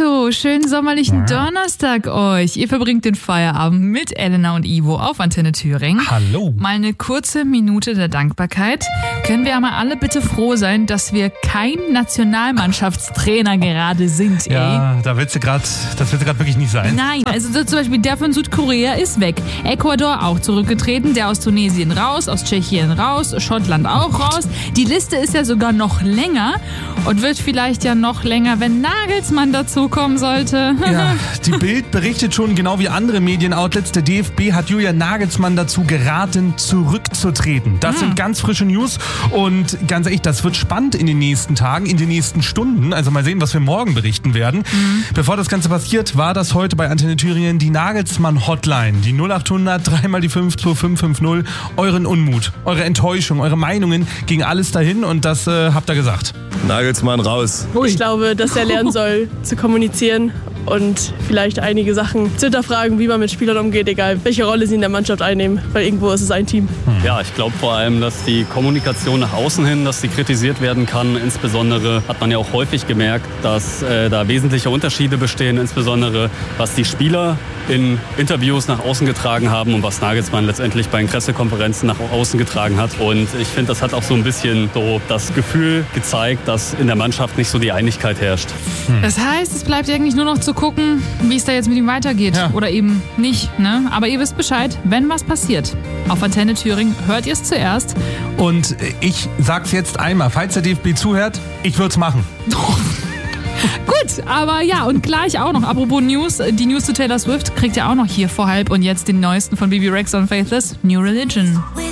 So, schönen sommerlichen Donnerstag euch. Ihr verbringt den Feierabend mit Elena und Ivo auf Antenne Thüringen. Hallo. Mal eine kurze Minute der Dankbarkeit. Können wir einmal alle bitte froh sein, dass wir kein Nationalmannschaftstrainer gerade sind, ey? Ja, das willst du gerade wirklich nicht sein. Nein, also so zum Beispiel der von Südkorea ist weg. Ecuador auch zurückgetreten, der aus Tunesien raus, aus Tschechien raus, Schottland auch raus. Die Liste ist ja sogar noch länger und wird vielleicht ja noch länger, wenn Nagelsmann dazu kommen sollte. Ja, die Bild berichtet schon, genau wie andere Medienoutlets, der DFB hat Julian Nagelsmann dazu geraten, zurückzutreten. Das sind ganz frische News und ganz ehrlich, das wird spannend in den nächsten Tagen, in den nächsten Stunden. Also mal sehen, was wir morgen berichten werden. Bevor das Ganze passiert, war das heute bei Antenne Thüringen die Nagelsmann-Hotline. Die 0800 3 die 52550. Euren Unmut, eure Enttäuschung, eure Meinungen gegen alles dahin und das habt ihr gesagt. Nagelsmann raus. Ich glaube, dass er lernen soll zu kommunizieren und vielleicht einige Sachen zu hinterfragen, wie man mit Spielern umgeht, egal welche Rolle sie in der Mannschaft einnehmen, weil irgendwo ist es ein Team. Ja, ich glaube vor allem, dass die Kommunikation nach außen hin, dass die kritisiert werden kann. Insbesondere hat man ja auch häufig gemerkt, dass da wesentliche Unterschiede bestehen, insbesondere was die Spieler in Interviews nach außen getragen haben und was Nagelsmann letztendlich bei den Pressekonferenzen nach außen getragen hat. Und ich finde, das hat auch so ein bisschen so das Gefühl gezeigt, dass in der Mannschaft nicht so die Einigkeit herrscht. Das heißt, es bleibt eigentlich nur noch zu gucken, wie es da jetzt mit ihm weitergeht. Ja. Oder eben nicht, ne? Aber ihr wisst Bescheid, wenn was passiert. Auf Antenne Thüringen hört ihr es zuerst. Und ich sag's jetzt einmal, falls der DFB zuhört, ich würd's machen. Gut, aber ja, und gleich auch noch, apropos News, die News zu Taylor Swift kriegt ihr auch noch hier vor halb und jetzt den neuesten von Bebe Rexha und Faithless, New Religion.